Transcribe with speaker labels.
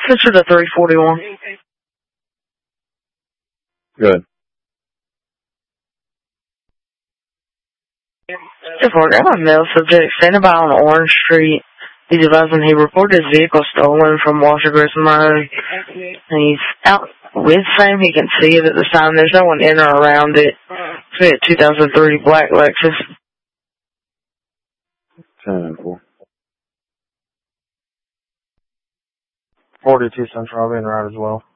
Speaker 1: Switch to 341.
Speaker 2: Good.
Speaker 1: I got a male subject standing by on Orange Street. He's advising he reported his vehicle stolen from Walter Grissom Road. And he's out with same. He can see it at the time. There's no one in or around it. It's a 2003 black Lexus.
Speaker 2: 10-4.
Speaker 3: 42 Central, I'll be in route as well.